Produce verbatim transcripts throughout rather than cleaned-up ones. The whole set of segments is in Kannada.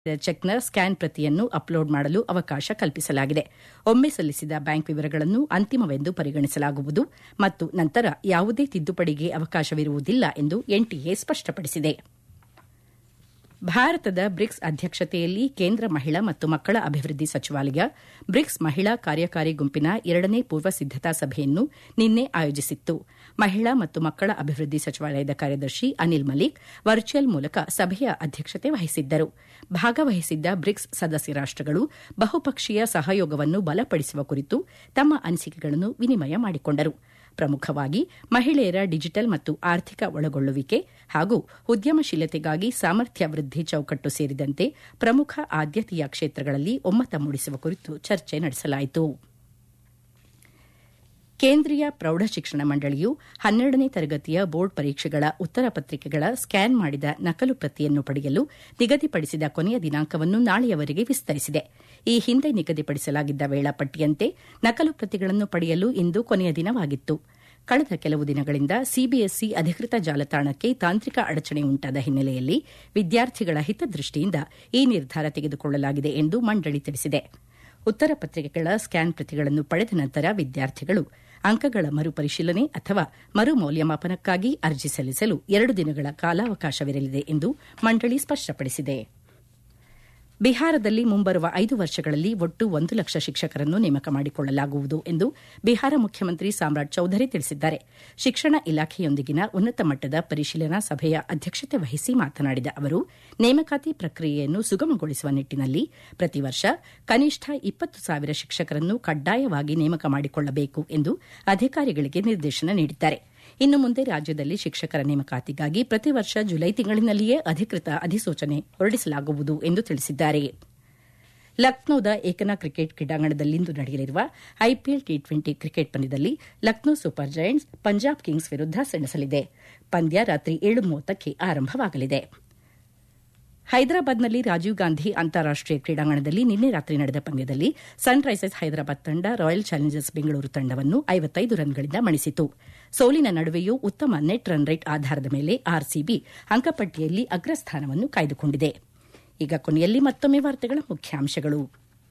ಚೆಕ್ನ ಸ್ಕ್ಯಾನ್ ಪ್ರತಿಯನ್ನು ಅಪ್ಲೋಡ್ ಮಾಡಲು ಅವಕಾಶ ಕಲ್ಪಿಸಲಾಗಿದೆ. ಒಮ್ಮೆ ಸಲ್ಲಿಸಿದ ಬ್ಯಾಂಕ್ ವಿವರಗಳನ್ನು ಅಂತಿಮವೆಂದು ಪರಿಗಣಿಸಲಾಗುವುದು ಮತ್ತು ನಂತರ ಯಾವುದೇ ತಿದ್ದುಪಡಿಗೆ ಅವಕಾಶವಿರುವುದಿಲ್ಲ ಎಂದು ಎನ್ಟಿಎ ಸ್ಪಷ್ಟಪಡಿಸಿದೆ. ಭಾರತದ ಬ್ರಿಕ್ಸ್ ಅಧ್ಯಕ್ಷತೆಯಲ್ಲಿ ಕೇಂದ್ರ ಮಹಿಳಾ ಮತ್ತು ಮಕ್ಕಳ ಅಭಿವೃದ್ಧಿ ಸಚಿವಾಲಯ ಬ್ರಿಕ್ಸ್ ಮಹಿಳಾ ಕಾರ್ಯಕಾರಿ ಗುಂಪಿನ ಎರಡನೇ ಪೂರ್ವ ಸಿದ್ದತಾ ಸಭೆಯನ್ನು ನಿನ್ನೆ ಆಯೋಜಿಸಿತ್ತು. ಮಹಿಳಾ ಮತ್ತು ಮಕ್ಕಳ ಅಭಿವೃದ್ಧಿ ಸಚಿವಾಲಯದ ಕಾರ್ಯದರ್ಶಿ ಅನಿಲ್ ಮಲಿಕ್ ವರ್ಚುವಲ್ ಮೂಲಕ ಸಭೆಯ ಅಧ್ಯಕ್ಷತೆ ವಹಿಸಿದ್ದರು. ಭಾಗವಹಿಸಿದ್ದ ಬ್ರಿಕ್ಸ್ ಸದಸ್ಯ ರಾಷ್ಟಗಳು ಬಹುಪಕ್ಷೀಯ ಸಹಯೋಗವನ್ನು ಬಲಪಡಿಸುವ ಕುರಿತು ತಮ್ಮ ಅನಿಸಿಕೆಗಳನ್ನು ವಿನಿಮಯ ಮಾಡಿಕೊಂಡರು. ಪ್ರಮುಖವಾಗಿ ಮಹಿಳೆಯರ ಡಿಜಿಟಲ್ ಮತ್ತು ಆರ್ಥಿಕ ಒಳಗೊಳ್ಳುವಿಕೆ ಹಾಗೂ ಉದ್ಯಮಶೀಲತೆಗಾಗಿ ಸಾಮರ್ಥ್ಯ ವೃದ್ಧಿ ಚೌಕಟ್ಟು ಸೇರಿದಂತೆ ಪ್ರಮುಖ ಆದ್ಯತೆಯ ಕ್ಷೇತ್ರಗಳಲ್ಲಿ ಒಮ್ಮತ ಮೂಡಿಸುವ ಕುರಿತು ಚರ್ಚೆ ನಡೆಸಲಾಯಿತು. ಕೇಂದ್ರೀಯ ಪ್ರೌಢಶಿಕ್ಷಣ ಮಂಡಳಿಯು ಹನ್ನೆರಡನೇ ತರಗತಿಯ ಬೋರ್ಡ್ ಪರೀಕ್ಷೆಗಳ ಉತ್ತರ ಪತ್ರಿಕೆಗಳ ಸ್ಕ್ಯಾನ್ ಮಾಡಿದ ನಕಲು ಪ್ರತಿಯನ್ನು ಪಡೆಯಲು ನಿಗದಿಪಡಿಸಿದ ಕೊನೆಯ ದಿನಾಂಕವನ್ನು ನಾಳೆಯವರೆಗೆ ವಿಸ್ತರಿಸಿದೆ. ಈ ಹಿಂದೆ ನಿಗದಿಪಡಿಸಲಾಗಿದ್ದ ವೇಳಾಪಟ್ಟಿಯಂತೆ ನಕಲು ಪ್ರತಿಗಳನ್ನು ಪಡೆಯಲು ಇಂದು ಕೊನೆಯ ದಿನವಾಗಿತ್ತು. ಕಳೆದ ಕೆಲವು ದಿನಗಳಿಂದ ಸಿಬಿಎಸ್ಇ ಅಧಿಕೃತ ಜಾಲತಾಣಕ್ಕೆ ತಾಂತ್ರಿಕ ಅಡಚಣೆ ಉಂಟಾದ ಹಿನ್ನೆಲೆಯಲ್ಲಿ ವಿದ್ಯಾರ್ಥಿಗಳ ಹಿತದೃಷ್ಟಿಯಿಂದ ಈ ನಿರ್ಧಾರ ತೆಗೆದುಕೊಳ್ಳಲಾಗಿದೆ ಎಂದು ಮಂಡಳಿ ತಿಳಿಸಿದೆ. ಉತ್ತರ ಪತ್ರಿಕೆಗಳ ಸ್ಕ್ಯಾನ್ ಪ್ರತಿಗಳನ್ನು ಪಡೆದ ನಂತರ ವಿದ್ಯಾರ್ಥಿಗಳು ಅಂಕಗಳ ಮರುಪರಿಶೀಲನೆ ಅಥವಾ ಮರು ಮೌಲ್ಯಮಾಪನಕ್ಕಾಗಿ ಅರ್ಜಿ ಸಲ್ಲಿಸಲು ಎರಡು ದಿನಗಳ ಕಾಲಾವಕಾಶವಿರಲಿದೆ ಎಂದು ಮಂಡಳಿ ಸ್ಪಷ್ಟಪಡಿಸಿದೆ. ಬಿಹಾರದಲ್ಲಿ ಮುಂಬರುವ ಐದು ವರ್ಷಗಳಲ್ಲಿ ಒಟ್ಟು ಒಂದು ಲಕ್ಷ ಶಿಕ್ಷಕರನ್ನು ನೇಮಕ ಮಾಡಿಕೊಳ್ಳಲಾಗುವುದು ಎಂದು ಬಿಹಾರ ಮುಖ್ಯಮಂತ್ರಿ ಸಾಮ್ರಾಟ್ ಚೌಧರಿ ತಿಳಿಸಿದ್ದಾರೆ. ಶಿಕ್ಷಣ ಇಲಾಖೆಯೊಂದಿಗಿನ ಉನ್ನತ ಮಟ್ಟದ ಪರಿಶೀಲನಾ ಸಭೆಯ ಅಧ್ಯಕ್ಷತೆ ವಹಿಸಿ ಮಾತನಾಡಿದ ಅವರು, ನೇಮಕಾತಿ ಪ್ರಕ್ರಿಯೆಯನ್ನು ಸುಗಮಗೊಳಿಸುವ ನಿಟ್ಟಿನಲ್ಲಿ ಪ್ರತಿ ವರ್ಷ ಕನಿಷ್ಠ ಇಪ್ಪತ್ತು ಸಾವಿರ ಶಿಕ್ಷಕರನ್ನು ಕಡ್ಡಾಯವಾಗಿ ನೇಮಕ ಮಾಡಿಕೊಳ್ಳಬೇಕು ಎಂದು ಅಧಿಕಾರಿಗಳಿಗೆ ನಿರ್ದೇಶನ ನೀಡಿದ್ದಾರೆ. ಇನ್ನು ಮುಂದೆ ರಾಜ್ಯದಲ್ಲಿ ಶಿಕ್ಷಕರ ನೇಮಕಾತಿಗಾಗಿ ಪ್ರತಿ ವರ್ಷ ಜುಲೈ ತಿಂಗಳಿನಲ್ಲಿಯೇ ಅಧಿಕೃತ ಅಧಿಸೂಚನೆ ಹೊರಡಿಸಲಾಗುವುದು ಎಂದು ತಿಳಿಸಿದ್ದಾರೆ. ಲಕ್ನೋದ ಏಕನಾ ಕ್ರಿಕೆಟ್ ಕ್ರೀಡಾಂಗಣದಲ್ಲಿಂದು ನಡೆಯಲಿರುವ ಐಪಿಎಲ್ ಟಿ ಟ್ವೆಂಟಿ ಕ್ರಿಕೆಟ್ ಪಂದ್ಯದಲ್ಲಿ Lucknow super Giants Punjab Kings ವಿರುದ್ಧ ಸೆಣಸಲಿದೆ. ಪಂದ್ಯ ರಾತ್ರಿ ಏಳು ಮೂವತ್ತಕ್ಕೆ ಆರಂಭವಾಗಲಿದೆ. ಹೈದರಾಬಾದ್ನಲ್ಲಿ ರಾಜೀವ್ ಗಾಂಧಿ ಅಂತಾರಾಷ್ಟೀಯ ಕ್ರೀಡಾಂಗಣದಲ್ಲಿ ನಿನ್ನೆ ರಾತ್ರಿ ನಡೆದ ಪಂದ್ಯದಲ್ಲಿ ಸನ್ ರೈಸರ್ಸ್ ಹೈದರಾಬಾದ್ ತಂಡ ರಾಯಲ್ ಚಾಲೆಂಜರ್ಸ್ ಬೆಂಗಳೂರು ತಂಡವನ್ನು ಐವತ್ತೈದು ರನ್ಗಳಿಂದ ಮಣಿಸಿತು. ಸೋಲಿನ ನಡುವೆಯೂ ಉತ್ತಮ ನೆಟ್ ರನ್ ರೇಟ್ ಆಧಾರದ ಮೇಲೆ ಆರ್ಸಿಬಿ ಅಂಕಪಟ್ಟಿಯಲ್ಲಿ ಅಗ್ರಸ್ಥಾನವನ್ನು ಕಾಯ್ದುಕೊಂಡಿದೆ. ಈಗ ಕೊನೆಯಲ್ಲಿ ಮತ್ತೊಮ್ಮೆ ವಾರ್ತೆಗಳ ಮುಖ್ಯಾಂಶಗಳು.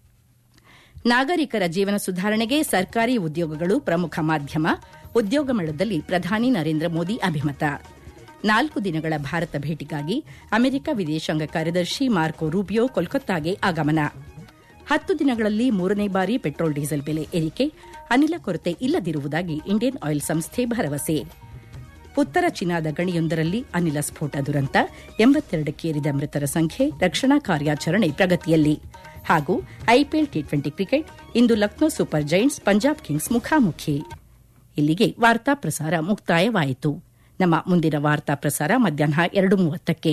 ನಾಗರಿಕರ ಜೀವನ ಸುಧಾರಣೆಗೆ ಸರ್ಕಾರಿ ಉದ್ಯೋಗಗಳು ಪ್ರಮುಖ ಮಾಧ್ಯಮ. ಉದ್ಯೋಗ ಮೇಳದಲ್ಲಿ ಪ್ರಧಾನಿ ನರೇಂದ್ರ ಮೋದಿ ಅಭಿಮತ. ನಾಲ್ಕು ದಿನಗಳ ಭಾರತ ಭೇಟಿಗಾಗಿ ಅಮೆರಿಕ ವಿದೇಶಾಂಗ ಕಾರ್ಯದರ್ಶಿ ಮಾರ್ಕೊ ರೂಬಿಯೋ ಕೋಲ್ಕತ್ತಾಗೆ ಆಗಮನ. ಹತ್ತು ದಿನಗಳಲ್ಲಿ ಮೂರನೇ ಬಾರಿ ಪೆಟ್ರೋಲ್ ಡೀಸೆಲ್ ಬೆಲೆ ಏರಿಕೆ, ಅನಿಲ ಕೊರತೆ ಇಲ್ಲದಿರುವುದಾಗಿ ಇಂಡಿಯನ್ ಆಯಿಲ್ ಸಂಸ್ಥೆ ಭರವಸೆ. ಉತ್ತರ ಚೀನಾದ ಗಣಿಯೊಂದರಲ್ಲಿ ಅನಿಲ ಸ್ಫೋಟ ದುರಂತ, ಎಂಬತ್ತೆರಡಕ್ಕೇರಿದ ಮೃತರ ಸಂಖ್ಯೆ, ರಕ್ಷಣಾ ಕಾರ್ಯಾಚರಣೆ ಪ್ರಗತಿಯಲ್ಲಿ. ಹಾಗೂ ಐಪಿಎಲ್ ಟಿ ಟ್ವೆಂಟಿ ಕ್ರಿಕೆಟ್ ಇಂದು Lucknow super Giants Punjab Kings ಮುಖಾಮುಖಿ. ಇಲ್ಲಿಗೆ ವಾರ್ತಾ ಪ್ರಸಾರ ಮುಕ್ತಾಯವಾಯಿತು. ನಮ್ಮ ಮುಂದಿನ ವಾರ್ತಾ ಪ್ರಸಾರ ಮಧ್ಯಾಹ್ನ ಎರಡು ಮೂವತ್ತಕ್ಕೆ.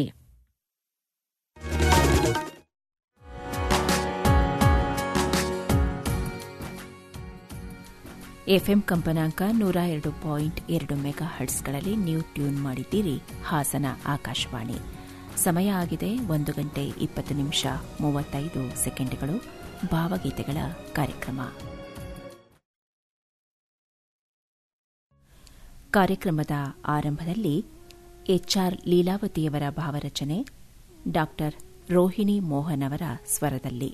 ಎಫ್ಎಂ ಕಂಪನಾಂಕ ನೂರ ಎರಡು ಪಾಯಿಂಟ್ ಎರಡು ಮೆಗಾ ಹರ್ಟ್ಸ್ಗಳಲ್ಲಿ ನೀವು ಟ್ಯೂನ್ ಮಾಡಿದ್ದೀರಿ. ಹಾಸನ ಆಕಾಶವಾಣಿ. ಸಮಯ ಆಗಿದೆ ಒಂದು ಗಂಟೆ ಇಪ್ಪತ್ತು ನಿಮಿಷ ಮೂವತ್ತೈದು ಸೆಕೆಂಡ್ಗಳು. ಭಾವಗೀತೆಗಳ ಕಾರ್ಯಕ್ರಮ. ಕಾರ್ಯಕ್ರಮದ ಆರಂಭದಲ್ಲಿ ಎಚ್ಆರ್ ಲೀಲಾವತಿಯವರ ಭಾವರಚನೆ, ಡಾಕ್ಟರ್ ರೋಹಿಣಿ ಮೋಹನ್ ಅವರ ಸ್ವರದಲ್ಲಿ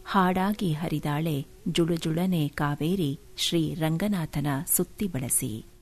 ಹಾಡಾಗಿ ಹರಿದಾಳೆ ಜುಳುಜುಳನೆ ಕಾವೇರಿ ಶ್ರೀ ರಂಗನಾಥನ ಸುತ್ತಿ ಬಳಸಿ.